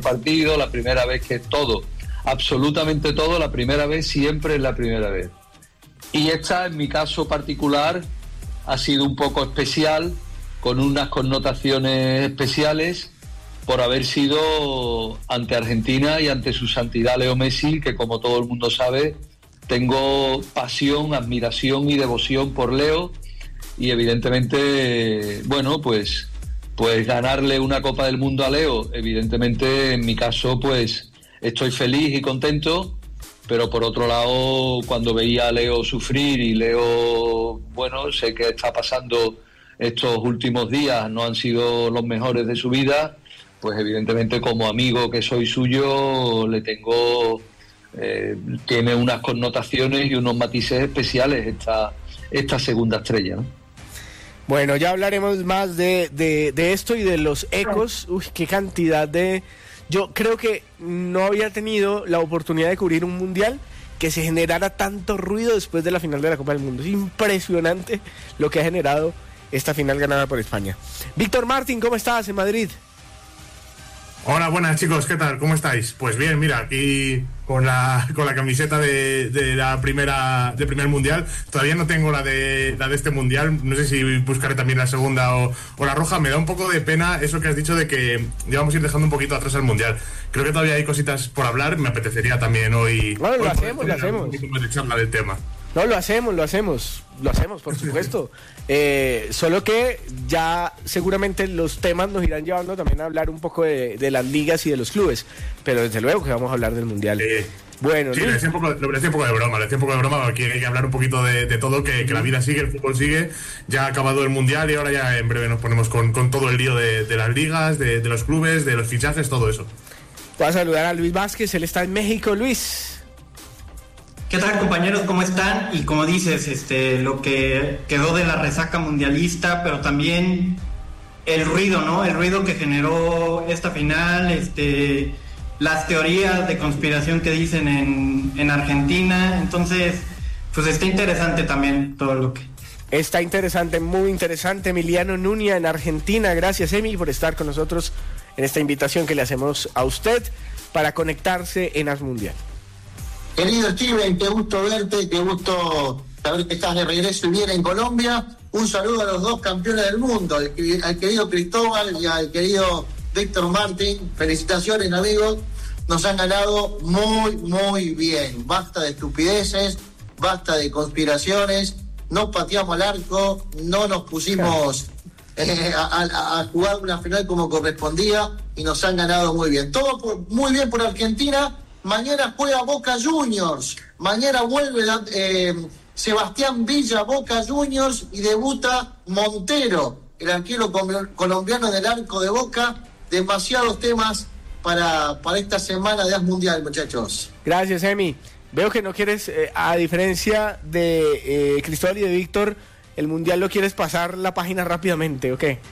partido, la primera vez que todo, absolutamente todo, la primera vez siempre es la primera vez. Y esta, en mi caso particular, ha sido un poco especial, con unas connotaciones especiales, por haber sido ante Argentina y ante su santidad Leo Messi, que como todo el mundo sabe, tengo pasión, admiración y devoción por Leo, y evidentemente, bueno, pues ganarle una Copa del Mundo a Leo, evidentemente en mi caso pues estoy feliz y contento, pero por otro lado, cuando veía a Leo sufrir, y Leo, bueno, sé que está pasando estos últimos días, no han sido los mejores de su vida, pues evidentemente como amigo que soy suyo le tengo, tiene unas connotaciones y unos matices especiales esta segunda estrella, ¿no? Bueno, ya hablaremos más de esto y de los ecos. Uy, qué cantidad de... Yo creo que no había tenido la oportunidad de cubrir un mundial que se generara tanto ruido después de la final de la Copa del Mundo. Es impresionante lo que ha generado esta final ganada por España. Víctor Martín, ¿cómo estás en Madrid? Hola, buenas chicos, ¿qué tal? ¿Cómo estáis? Pues bien, mira, aquí con la camiseta de la del primer mundial. Todavía no tengo la de este mundial, no sé si buscaré también la segunda o la roja. Me da un poco de pena eso que has dicho de que ya vamos a ir dejando un poquito atrás el mundial. Creo que todavía hay cositas por hablar, me apetecería también hoy... Bueno, lo hacemos. Un poquito más de charla del tema. No, lo hacemos, por supuesto. Solo que ya seguramente los temas nos irán llevando también a hablar un poco de las ligas y de los clubes, pero desde luego que vamos a hablar del mundial. Bueno, sí, le decía un poco de broma, aquí hay que hablar un poquito de todo, que la vida sigue, el fútbol sigue, ya ha acabado el mundial y ahora ya en breve nos ponemos con todo el lío de las ligas, de los clubes, de los fichajes, todo eso. Voy a saludar a Luis Vázquez, él está en México. Luis. ¿Qué tal, compañeros? ¿Cómo están? Y como dices, lo que quedó de la resaca mundialista, pero también el ruido, ¿no? El ruido que generó esta final, las teorías de conspiración que dicen en Argentina. Entonces, pues está interesante también todo lo que... Está interesante, muy interesante. Emiliano Nuña en Argentina. Gracias, Emi, por estar con nosotros en esta invitación que le hacemos a usted para conectarse en As Mundial. Querido Steven, qué gusto verte, qué gusto saber que estás de regreso y bien en Colombia. Un saludo a los dos campeones del mundo, al querido Cristóbal y al querido Víctor Martín. Felicitaciones, amigos. Nos han ganado muy, muy bien. Basta de estupideces, basta de conspiraciones. No pateamos al arco, no nos pusimos a jugar una final como correspondía y nos han ganado muy bien. Todo muy bien por Argentina. Mañana juega Boca Juniors. Mañana vuelve Sebastián Villa, Boca Juniors, y debuta Montero, el arquero colombiano del arco de Boca. Demasiados temas para esta semana de As Mundial, muchachos. Gracias, Emi. Veo que no quieres, a diferencia de Cristóbal y de Víctor, el Mundial lo quieres pasar la página rápidamente, ¿o qué?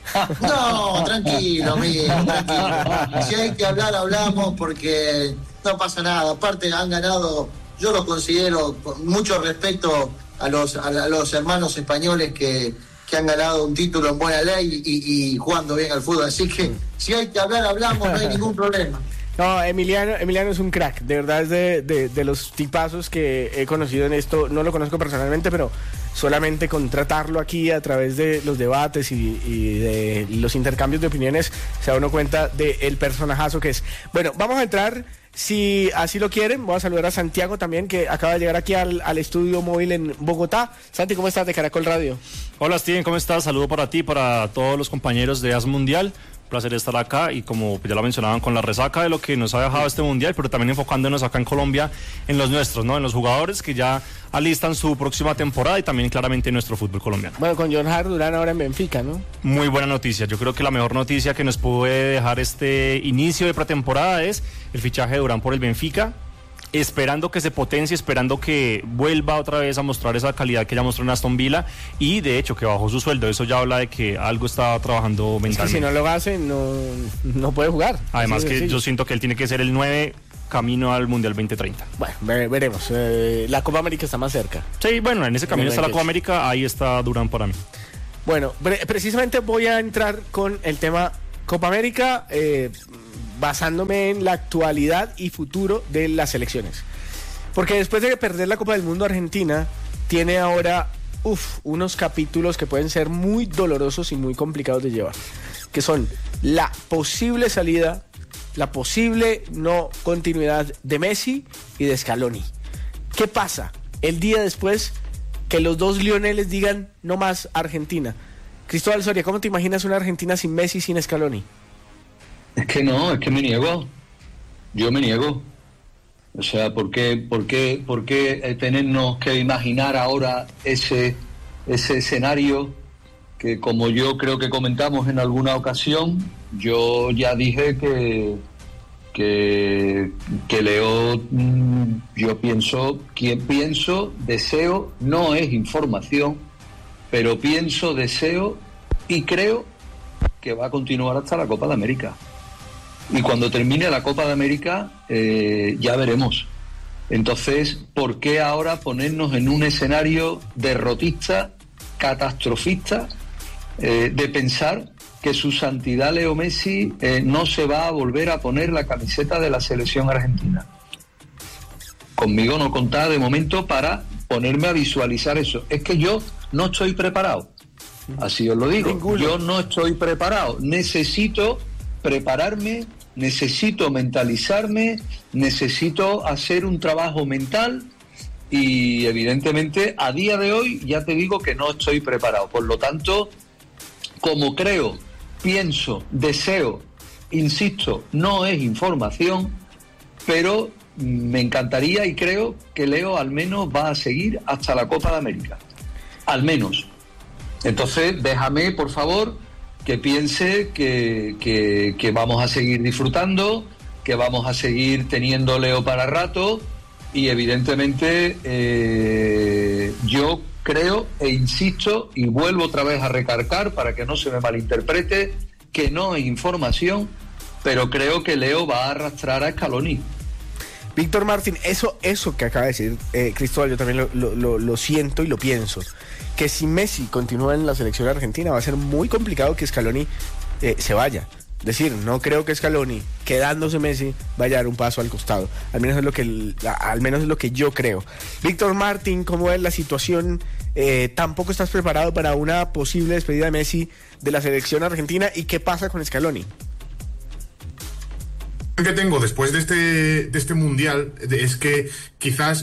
No, tranquilo, amigo, tranquilo. Si hay que hablar, hablamos, porque no pasa nada. Aparte han ganado, yo los considero con mucho respeto a los hermanos españoles que han ganado un título en buena ley y jugando bien al fútbol. Así que si hay que hablar, hablamos, no hay ningún problema. No, Emiliano es un crack, de verdad es de los tipazos que he conocido en esto. No lo conozco personalmente, pero solamente con tratarlo aquí a través de los debates y de los intercambios de opiniones se da uno cuenta del personajazo que es. Bueno, vamos a entrar, si así lo quieren. Voy a saludar a Santiago también, que acaba de llegar aquí al estudio móvil en Bogotá. Santi, ¿cómo estás, de Caracol Radio? Hola, Steven, ¿cómo estás? Saludo para ti, para todos los compañeros de As Mundial. Placer estar acá y, como ya lo mencionaban, con la resaca de lo que nos ha dejado este mundial, pero también enfocándonos acá en Colombia en los nuestros, ¿no? En los jugadores que ya alistan su próxima temporada y también claramente en nuestro fútbol colombiano. Bueno, con John Hart Durán ahora en Benfica, ¿no? Muy buena noticia. Yo creo que la mejor noticia que nos puede dejar este inicio de pretemporada es el fichaje de Durán por el Benfica, esperando que se potencie, esperando que vuelva otra vez a mostrar esa calidad que ya mostró en Aston Villa, y de hecho que bajó su sueldo. Eso ya habla de que algo está trabajando mentalmente. Es que si no lo hace, no puede jugar. Además que yo siento que él tiene que ser el 9 camino al Mundial 2030. Bueno, veremos. La Copa América está más cerca. Sí, bueno, en ese camino está la Copa América, ahí está Durán para mí. Bueno, precisamente voy a entrar con el tema Copa América. basándome en la actualidad y futuro de las selecciones. Porque después de perder la Copa del Mundo, Argentina tiene ahora unos capítulos que pueden ser muy dolorosos y muy complicados de llevar, que son la posible salida, la posible no continuidad de Messi y de Scaloni. ¿Qué pasa el día después que los dos Lioneles digan no más Argentina? Cristóbal Soria, ¿cómo te imaginas una Argentina sin Messi y sin Scaloni? Es que me niego. Yo me niego. O sea, ¿por qué tenernos que imaginar ahora ese escenario que, como yo creo que comentamos en alguna ocasión, yo ya dije que Leo, yo pienso, deseo, no es información, pero pienso, deseo y creo que va a continuar hasta la Copa de América. Y cuando termine la Copa de América, ya veremos. Entonces, ¿por qué ahora ponernos en un escenario derrotista, catastrofista, de pensar que su santidad Leo Messi no se va a volver a poner la camiseta de la selección argentina? Conmigo no contá de momento para ponerme a visualizar eso. Es que yo no estoy preparado. Así os lo digo. Yo no estoy preparado. Necesito prepararme, necesito mentalizarme, necesito hacer un trabajo mental y evidentemente a día de hoy ya te digo que no estoy preparado. Por lo tanto, como creo, pienso, deseo, insisto, no es información, pero me encantaría y creo que Leo al menos va a seguir hasta la Copa de América. Al menos. Entonces, déjame, por favor, que piense que vamos a seguir disfrutando, que vamos a seguir teniendo Leo para rato y evidentemente yo creo e insisto y vuelvo otra vez a recalcar para que no se me malinterprete que no es información, pero creo que Leo va a arrastrar a Scaloni. Víctor Martín, eso que acaba de decir Cristóbal, yo también lo siento y lo pienso, que si Messi continúa en la selección argentina va a ser muy complicado que Scaloni se vaya. Es decir, no creo que Scaloni, quedándose Messi, vaya a dar un paso al costado. Al menos es lo que yo creo. Víctor Martín, ¿cómo es la situación? ¿Tampoco estás preparado para una posible despedida de Messi de la selección argentina? ¿Y qué pasa con Scaloni? Que tengo después de este mundial es que quizás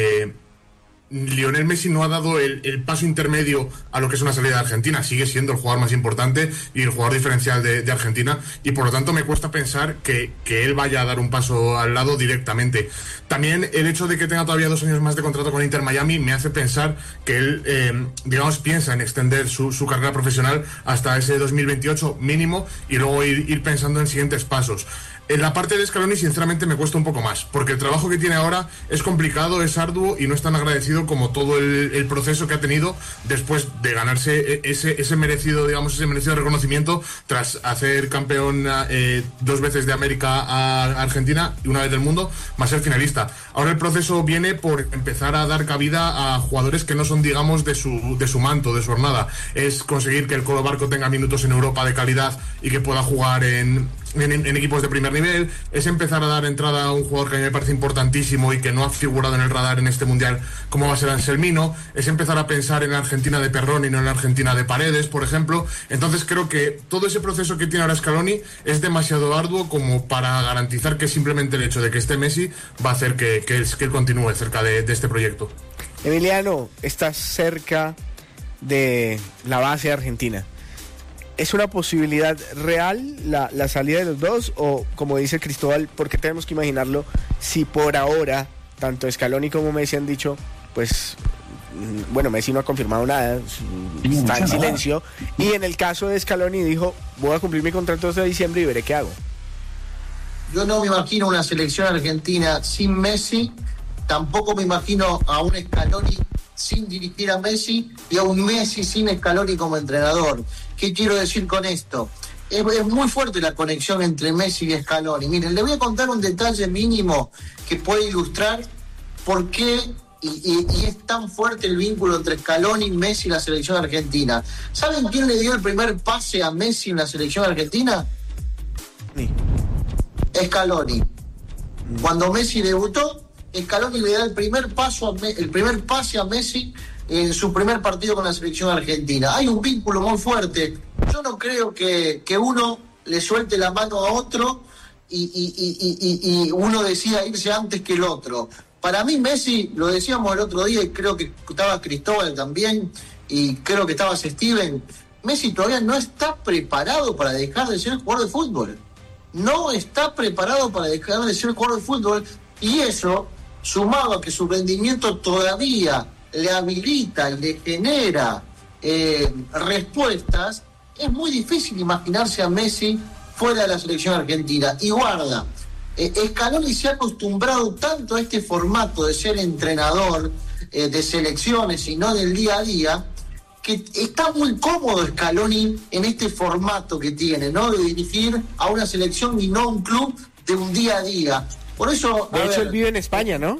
Lionel Messi no ha dado el paso intermedio a lo que es una salida de Argentina. Sigue siendo el jugador más importante y el jugador diferencial de Argentina, y por lo tanto me cuesta pensar que él vaya a dar un paso al lado directamente. También el hecho de que tenga todavía 2 años más de contrato con Inter Miami me hace pensar que él piensa en extender su carrera profesional hasta ese 2028 mínimo y luego ir pensando en siguientes pasos. En la parte de Scaloni, sinceramente, me cuesta un poco más, porque el trabajo que tiene ahora es complicado, es arduo y no es tan agradecido como todo el proceso que ha tenido después de ganarse ese merecido reconocimiento tras hacer campeón 2 veces de América a Argentina y 1 vez del mundo, más ser finalista. Ahora el proceso viene por empezar a dar cabida a jugadores que no son, digamos, de su manto, de su hornada. Es conseguir que el Colo Barco tenga minutos en Europa de calidad y que pueda jugar en equipos de primer nivel, es empezar a dar entrada a un jugador que a mí me parece importantísimo y que no ha figurado en el radar en este mundial, como va a ser Anselmino, es empezar a pensar en la Argentina de Perrone y no en la Argentina de Paredes, por ejemplo. Entonces creo que todo ese proceso que tiene ahora Scaloni es demasiado arduo como para garantizar que simplemente el hecho de que esté Messi va a hacer que él continúe cerca de este proyecto. Emiliano, estás cerca de la base argentina. ¿Es una posibilidad real la salida de los dos? O, como dice Cristóbal, ¿por qué tenemos que imaginarlo si por ahora tanto Scaloni como Messi han dicho, pues, bueno, Messi no ha confirmado nada, está en silencio, y en el caso de Scaloni dijo, voy a cumplir mi contrato hasta diciembre y veré qué hago? Yo no me imagino una selección argentina sin Messi, tampoco me imagino a un Scaloni sin dirigir a Messi y a un Messi sin Scaloni como entrenador. ¿Qué quiero decir con esto? Es muy fuerte la conexión entre Messi y Scaloni. Miren, le voy a contar un detalle mínimo que puede ilustrar por qué y es tan fuerte el vínculo entre Scaloni, Messi y la selección argentina. ¿Saben quién le dio el primer pase a Messi en la selección argentina? Sí. Scaloni. Cuando Messi debutó, Scaloni le da el primer pase a Messi en su primer partido con la selección argentina. Hay un vínculo muy fuerte. Yo no creo que uno le suelte la mano a otro y uno decida irse antes que el otro. Para mí Messi, lo decíamos el otro día, y creo que estaba Cristóbal también, y creo que estaba Steven, Messi todavía no está preparado para dejar de ser jugador de fútbol. No está preparado para dejar de ser jugador de fútbol, y eso, sumado a que su rendimiento todavía le habilita y le genera respuestas, es muy difícil imaginarse a Messi fuera de la selección argentina. Y guarda, Scaloni se ha acostumbrado tanto a este formato de ser entrenador de selecciones y no del día a día, que está muy cómodo Scaloni en este formato que tiene, ¿no? De dirigir a una selección y no a un club de un día a día. Por eso... De hecho, él vive en España, ¿no?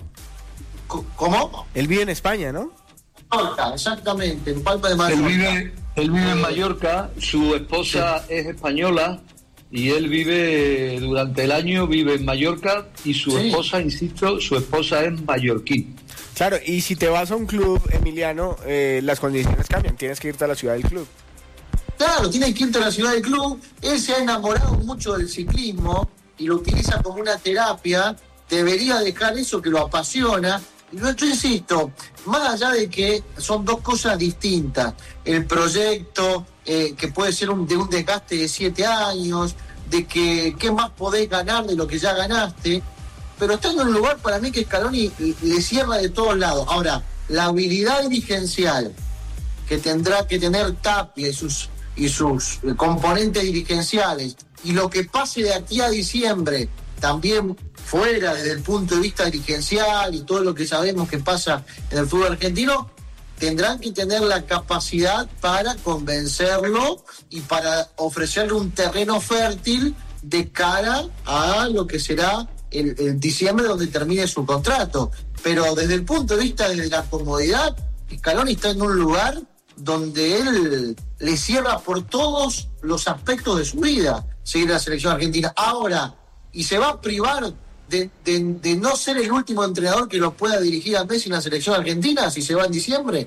¿Cómo? Él vive en España, ¿no? Exactamente, en Palma de Mallorca. Él vive en Mallorca, su esposa es española y él vive durante el año, vive en Mallorca y su esposa, insisto, su esposa es mallorquín. Claro, y si te vas a un club, Emiliano, las condiciones cambian, tienes que irte a la ciudad del club. Claro, tienes que irte a la ciudad del club. Él se ha enamorado mucho del ciclismo y lo utiliza como una terapia. Debería dejar eso que lo apasiona. Y yo insisto, más allá de que son dos cosas distintas, el proyecto que puede ser de un desgaste de 7 años, de que qué más podés ganar de lo que ya ganaste, pero estando en un lugar para mí que Scaloni le cierra de todos lados. Ahora, la habilidad dirigencial que tendrá que tener Tapia y sus componentes dirigenciales, y lo que pase de aquí a diciembre, también fuera desde el punto de vista dirigencial y todo lo que sabemos que pasa en el fútbol argentino, tendrán que tener la capacidad para convencerlo y para ofrecerle un terreno fértil de cara a lo que será el diciembre donde termine su contrato. Pero desde el punto de vista de la comodidad, Scaloni está en un lugar donde él le cierra por todos los aspectos de su vida seguir la selección argentina. Ahora, y se va a privar de no ser el último entrenador que lo pueda dirigir a Messi en la selección argentina si se va en diciembre.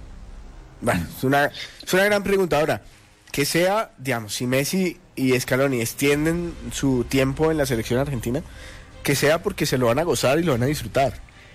Bueno, es una gran pregunta. Ahora, que sea, digamos, si Messi y Scaloni extienden su tiempo en la selección argentina, que sea porque se lo van a gozar y lo van a disfrutar.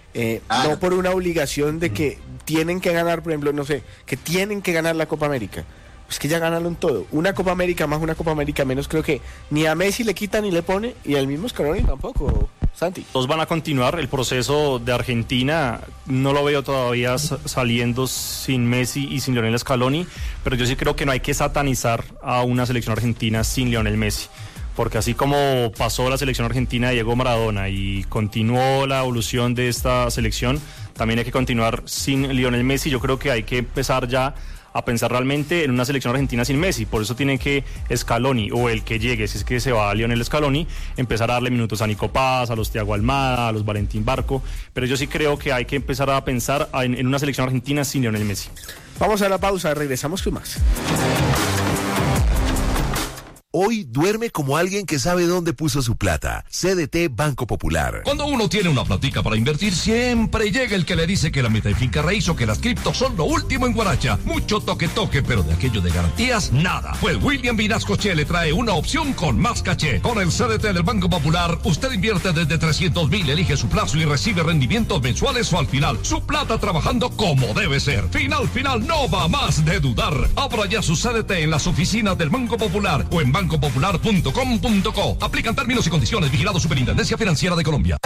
No por una obligación de que tienen que ganar, por ejemplo, no sé, que tienen que ganar la Copa América. Pues que ya ganaron todo. Una Copa América más, una Copa América menos, creo que ni a Messi le quita ni le pone, y al mismo Scaloni tampoco, Santi. Todos van a continuar. El proceso de Argentina no lo veo todavía saliendo sin Messi y sin Lionel Scaloni, pero yo sí creo que no hay que satanizar a una selección argentina sin Lionel Messi. Porque así como pasó la selección argentina de Diego Maradona y continuó la evolución de esta selección, también hay que continuar sin Lionel Messi. Yo creo que hay que empezar ya a pensar realmente en una selección argentina sin Messi. Por eso tiene que Scaloni, o el que llegue, si es que se va a Lionel Scaloni, empezar a darle minutos a Nico Paz, a los Thiago Almada, a los Valentín Barco. Pero yo sí creo que hay que empezar a pensar en una selección argentina sin Lionel Messi. Vamos a la pausa, regresamos con más. Hoy duerme como alguien que sabe dónde puso su plata. CDT Banco Popular. Cuando uno tiene una platica para invertir, siempre llega el que le dice que la meta en finca raíz o que las criptos son lo último en Guaracha. Mucho toque, pero de aquello de garantías, nada. Pues William Vinascoche le trae una opción con más caché. Con el CDT del Banco Popular, usted invierte desde 300,000, elige su plazo y recibe rendimientos mensuales o al final. Su plata trabajando como debe ser. Final, no va más de dudar. Abra ya su CDT en las oficinas del Banco Popular o en bancopopular.com.co. Aplican términos y condiciones. Vigilado Superintendencia Financiera de Colombia.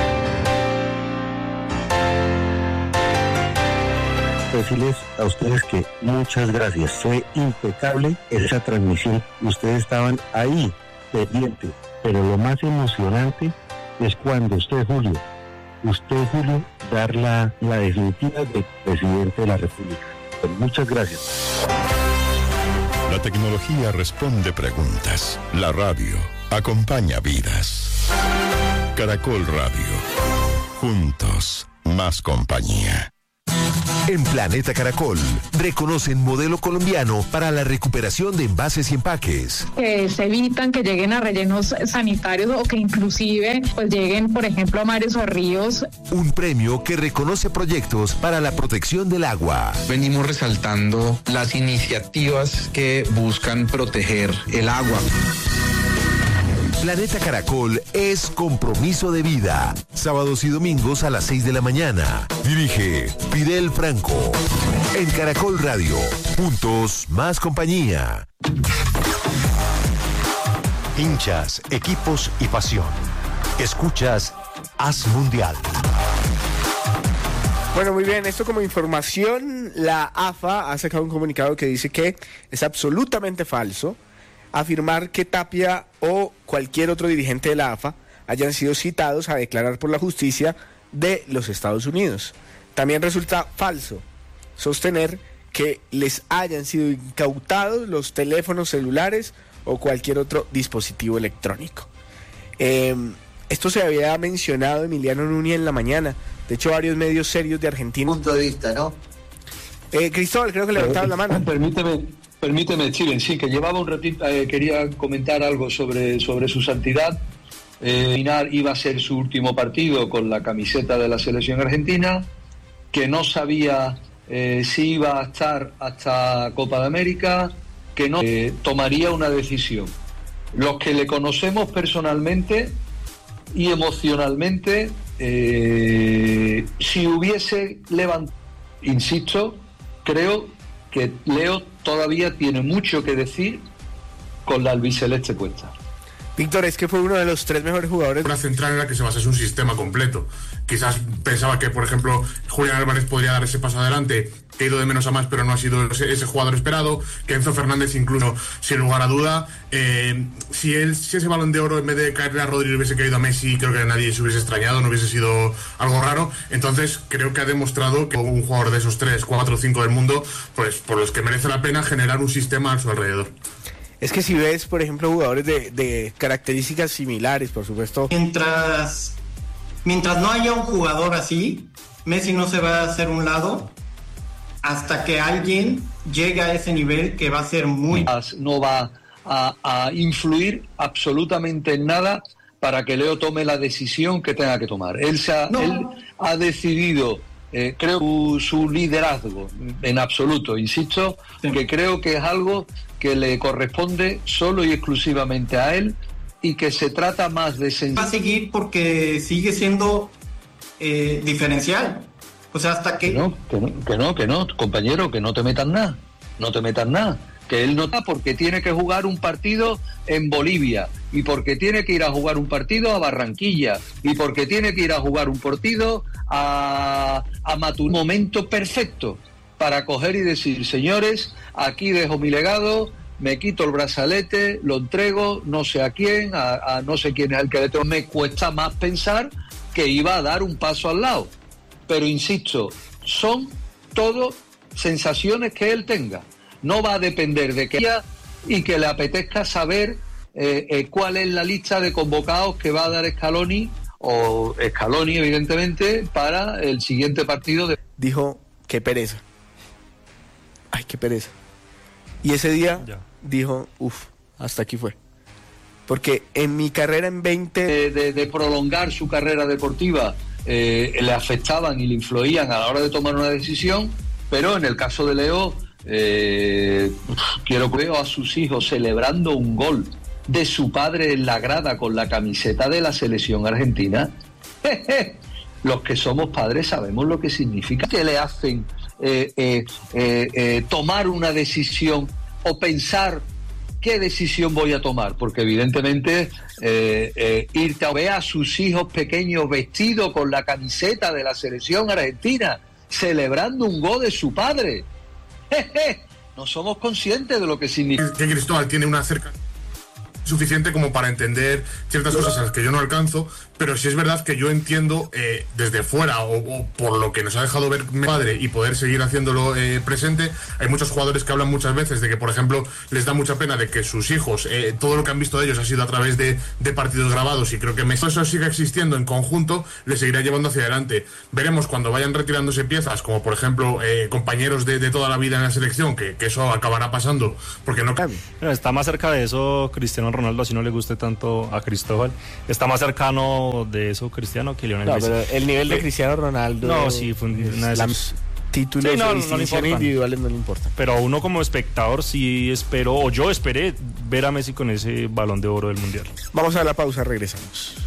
Decirles a ustedes que muchas gracias. Fue impecable esa transmisión. Ustedes estaban ahí, pendientes. Pero lo más emocionante es cuando usted, Julio, dar la definitiva de presidente de la República. Pues muchas gracias. La tecnología responde preguntas. La radio acompaña vidas. Caracol Radio. Juntos, más compañía. En Planeta Caracol, reconocen modelo colombiano para la recuperación de envases y empaques. Que se evitan que lleguen a rellenos sanitarios o que inclusive pues lleguen, por ejemplo, a mares o ríos. Un premio que reconoce proyectos para la protección del agua. Venimos resaltando las iniciativas que buscan proteger el agua. Planeta Caracol es compromiso de vida. Sábados y domingos a las 6 de la mañana. Dirige Fidel Franco. En Caracol Radio. Juntos, más compañía. Hinchas, equipos y pasión. Escuchas Haz Mundial. Bueno, muy bien, esto como información, la AFA ha sacado un comunicado que dice que es absolutamente falso afirmar que Tapia o cualquier otro dirigente de la AFA hayan sido citados a declarar por la justicia de los Estados Unidos. También resulta falso sostener que les hayan sido incautados los teléfonos celulares o cualquier otro dispositivo electrónico. Esto se había mencionado Emiliano Núñez en la mañana. De hecho, varios medios serios de Argentina. Punto de vista, ¿no? Cristóbal, creo que levantaron la mano. Permíteme, Steven, sí, que llevaba un ratito, quería comentar algo sobre su santidad. Iba a ser su último partido con la camiseta de la selección argentina, que no sabía si iba a estar hasta Copa de América, que no tomaría una decisión. Los que le conocemos personalmente y emocionalmente, si hubiese levantado, insisto, creo que Leo todavía tiene mucho que decir con la albiceleste puesta. Víctor, es que fue uno de los 3 mejores jugadores. Una central en la que se basase un sistema completo. Quizás pensaba que, por ejemplo, Julián Álvarez podría dar ese paso adelante, que ha ido de menos a más, pero no ha sido ese jugador esperado. Que Enzo Fernández, incluso, sin lugar a duda, si ese Balón de Oro, en vez de caerle a Rodri, hubiese caído a Messi, creo que nadie se hubiese extrañado, no hubiese sido algo raro. Entonces, creo que ha demostrado que un jugador de esos 3, 4, 5 del mundo, pues por los que merece la pena generar un sistema a su alrededor. Es que si ves, por ejemplo, jugadores de características similares, por supuesto. Mientras no haya un jugador así, Messi no se va a hacer un lado hasta que alguien llegue a ese nivel que va a ser muy... No va a influir absolutamente en nada para que Leo tome la decisión que tenga que tomar. Él ha decidido, creo, su liderazgo en absoluto. Insisto, que creo que es algo que le corresponde solo y exclusivamente a él, y que se trata más de... Va a seguir porque sigue siendo diferencial. O sea, hasta que... Que no, compañero, que no te metas nada. No te metas nada. Que él no está porque tiene que jugar un partido en Bolivia, y porque tiene que ir a jugar un partido a Barranquilla, y porque tiene que ir a jugar un partido a Matur. Momento perfecto para coger y decir: señores, aquí dejo mi legado, me quito el brazalete, lo entrego, no sé a quién, a no sé quién es el que le tengo. Me cuesta más pensar que iba a dar un paso al lado. Pero insisto, son todo sensaciones que él tenga. No va a depender de que ella y que le apetezca saber cuál es la lista de convocados que va a dar Scaloni, evidentemente, para el siguiente partido. Dijo: qué pereza. Ay, qué pereza. Y ese día dijo: hasta aquí fue. Porque en mi carrera en 20... De prolongar su carrera deportiva, le afectaban y le influían a la hora de tomar una decisión, pero en el caso de Leo, quiero ver a sus hijos celebrando un gol de su padre en la grada con la camiseta de la selección argentina. Los que somos padres sabemos lo que significa que le hacen tomar una decisión o pensar qué decisión voy a tomar, porque evidentemente irte a ver a sus hijos pequeños vestidos con la camiseta de la selección argentina celebrando un gol de su padre, no somos conscientes de lo que significa. Que Cristóbal tiene una suficiente como para entender ciertas cosas a las que yo no alcanzo, pero sí es verdad que yo entiendo desde fuera o por lo que nos ha dejado ver mi padre y poder seguir haciéndolo presente. Hay muchos jugadores que hablan muchas veces de que, por ejemplo, les da mucha pena de que sus hijos, todo lo que han visto de ellos ha sido a través de partidos grabados, y creo que eso siga existiendo en conjunto, les seguirá llevando hacia adelante. Veremos cuando vayan retirándose piezas, como por ejemplo compañeros de toda la vida en la selección, que eso acabará pasando, porque no cambia. Está más cerca de eso Cristiano Ronaldo, así no le guste tanto a Cristóbal. Está más cercano de eso Cristiano que Lionel Messi. Pero el nivel de Cristiano Ronaldo... No, sí, fue una de esas... Títulos no individuales no le importan. Pero uno como espectador sí espero, o yo esperé ver a Messi con ese Balón de Oro del Mundial. Vamos a la pausa, regresamos.